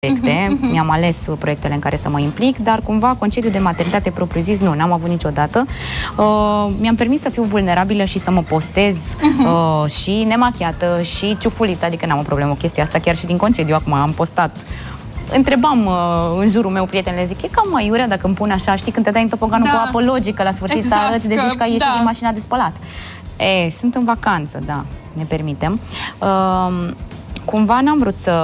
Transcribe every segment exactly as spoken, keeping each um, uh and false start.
proiecte, uh-huh, uh-huh. mi-am ales proiectele în care să mă implic, dar cumva concediu de maternitate propriu-zis nu, n-am avut niciodată. Uh, mi-am permis să fiu vulnerabilă și să mă postez uh-huh. uh, și nemachiată și ciufulită, adică n-am o problemă cu chestia asta, chiar și din concediu acum am postat. Întrebam uh, în jurul meu prietenele, zic, e cam mai iurea dacă îmi pun așa, știi, când te dai în topoganul da. cu apă logică la sfârșit exact, să arăți de zici că ai ieșit da. din mașina de spălat. E, sunt în vacanță, da, ne permitem. Uh, cumva n-am vrut să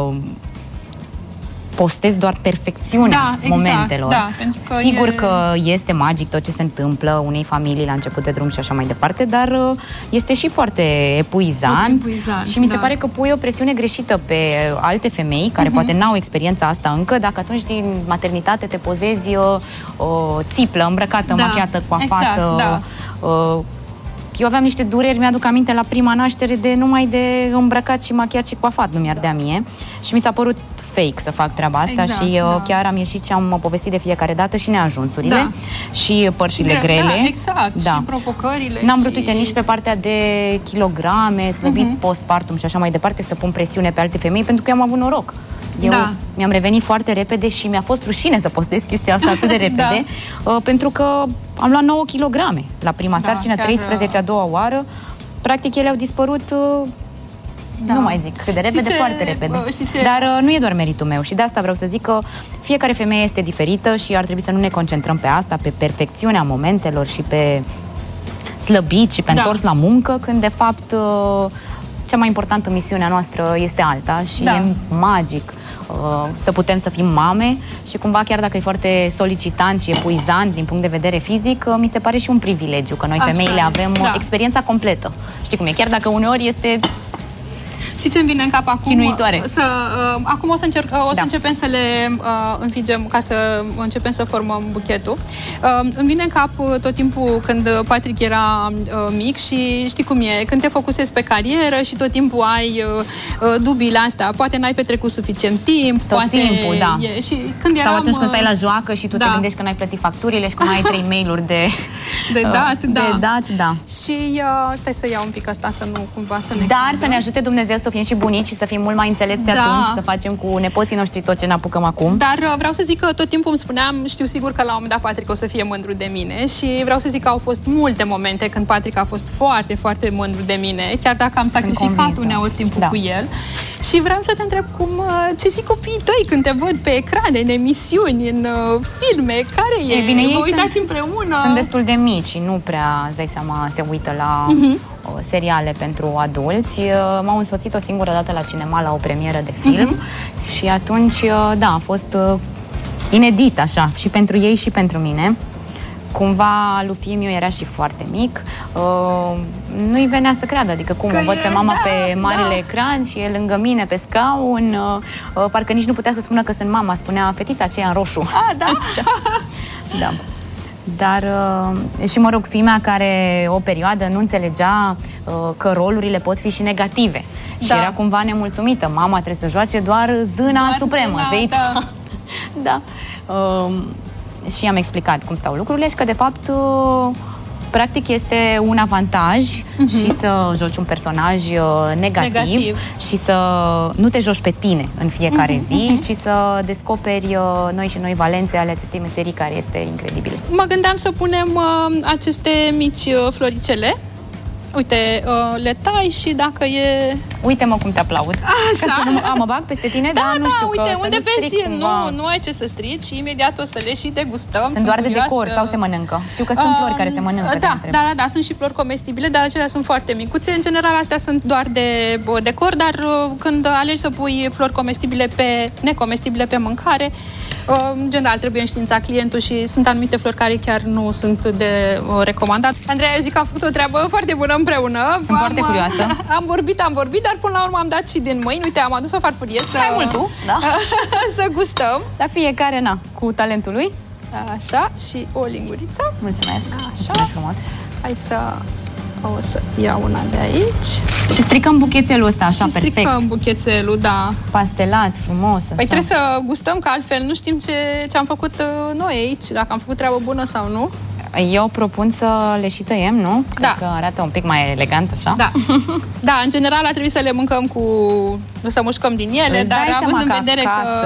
postez doar perfecțiunea da, exact, momentelor. Da, pentru că Sigur e... că este magic tot ce se întâmplă unei familii la început de drum și așa mai departe, dar este și foarte epuizant, epuizant și mi se da. pare că pui o presiune greșită pe alte femei care uh-huh. poate n-au experiența asta încă, dacă atunci din maternitate te pozezi o, o țiplă, îmbrăcată, da, machiată, coafată. Exact, da. uh, Eu aveam niște dureri, mi-aduc aminte la prima naștere de numai de îmbrăcat și machiat și coafat nu mi-ardea mie și mi s-a părut fake să fac treaba asta exact, și da. chiar am ieșit și am povestit de fiecare dată și neajunsurile da. și părțile de, grele. Da, exact, da. și provocările. N-am și... vrut, uite, nici pe partea de kilograme, slăbit uh-huh. postpartum și așa mai departe să pun presiune pe alte femei, pentru că eu am avut noroc. Eu da. mi-am revenit foarte repede și mi-a fost rușine să postez chestia asta atât de repede, da. uh, pentru că am luat nouă kilograme la prima da, sarcină, chiar... treisprezece a doua oară. Practic ele au dispărut... Uh, Da. Nu mai zic cât de repede, foarte repede. Dar uh, nu e doar meritul meu și de asta vreau să zic că fiecare femeie este diferită și ar trebui să nu ne concentrăm pe asta, pe perfecțiunea momentelor și pe slăbit și pe da. întors la muncă, când de fapt uh, cea mai importantă misiunea noastră este alta și da. e magic uh, să putem să fim mame și cumva chiar dacă e foarte solicitant și epuizant din punct de vedere fizic, uh, mi se pare și un privilegiu că noi femeile avem da. experiența completă. Știi cum e? Chiar dacă uneori este... Și ce îmi vine în cap acum? Chinuitoare. Să, uh, acum o să, încerc, uh, o să da. începem să le uh, înfigem ca să începem să formăm buchetul. Uh, îmi vine în cap uh, tot timpul când Patrick era uh, mic și știi cum e, când te focusezi pe carieră și tot timpul ai uh, uh, dubiile astea, poate n-ai petrecut suficient timp, tot poate timpul, da. E, și când eram, sau atunci când stai la joacă și tu da. te gândești că n-ai plătit facturile și că mai ai trei mail-uri de, de dat, uh, da. de dat, da. Și uh, stai să iau un pic asta să nu cumva să ne Dar gândăm. să ne ajute Dumnezeu să fim și bunici și să fim mult mai înțelepți da. atunci, să facem cu nepoții noștri tot ce ne apucăm acum. Dar vreau să zic că tot timpul îmi spuneam, știu sigur că la un moment dat Patrick o să fie mândru de mine și vreau să zic că au fost multe momente când Patrick a fost foarte, foarte mândru de mine, chiar dacă am sacrificat uneori timpul da. cu el. Și vreau să te întreb cum, ce zic copiii tăi când te văd pe ecrane, în emisiuni, în uh, filme, care e? e bine, vă uitați sunt, împreună? Sunt destul de mici și nu prea, îți dai seama, se uită la uh-huh. seriale pentru adulți. M-au însoțit o singură dată la cinema la o premieră de film uh-huh. și atunci, da, a fost inedit așa, și pentru ei și pentru mine. Cumva lui fiul era și foarte mic, uh, nu-i venea să creadă, adică cum că o văd pe mama da, pe marele da. ecran și e lângă mine pe scaun, uh, uh, parcă nici nu putea să spună că sunt mama, spunea fetița aceea în roșu. Ah, da? Da. Dar uh, și mă rog, fiimea care o perioadă nu înțelegea uh, că rolurile pot fi și negative da. și era cumva nemulțumită, mama trebuie să joace doar zâna doar supremă, zâna, da. da. Uh, și am explicat cum stau lucrurile și că de fapt practic este un avantaj uh-huh. și să joci un personaj negativ, negativ și să nu te joci pe tine în fiecare uh-huh, zi, uh-huh. ci să descoperi noi și noi valențe ale acestei meserii care este incredibilă. Mă gândeam să punem uh, aceste mici uh, floricele. Uite, uh, le tai și dacă e... Uite-mă cum te aplaud. Așa. Ca să nu mă bag peste tine, da, dar nu da, știu uite, că unde vezi, cumva... nu, nu ai ce să strici și imediat o să le și degustăm. Sunt, sunt doar curioasă. De decor sau se mănâncă? Știu că sunt um, flori care se mănâncă. Da, da, da, da, sunt și flori comestibile, dar acelea sunt foarte micuțe. În general, astea sunt doar de decor, dar uh, când alegi să pui flori comestibile pe necomestibile pe mâncare, uh, în general trebuie înștiința clientul și sunt anumite flori care chiar nu sunt de uh, recomandat. Andreea, eu zic că a făcut o treabă foarte bună împreună. Sunt foarte curioasă. Am vorbit, am vorbit, dar până la urmă am dat și din mâini. Uite, am adus o farfurie să... Mai mult tu, da? să gustăm. Dar fiecare, na, cu talentul lui. Așa, și o linguriță. Mulțumesc. Așa. Mulțumesc frumos. Hai să... O să iau una de aici. Și stricăm buchețelul ăsta, așa, și perfect. stricăm buchețelul, da. Pastelat, frumos, așa. Păi trebuie să gustăm, că altfel nu știm ce, ce am făcut noi aici, dacă am făcut treabă bună sau nu. Eu propun să le și tăiem, nu? Cred da. că arată un pic mai elegant, așa. Da. Da, în general ar trebui să le mâncăm cu... să mușcăm din ele, Îți dar având în vedere că...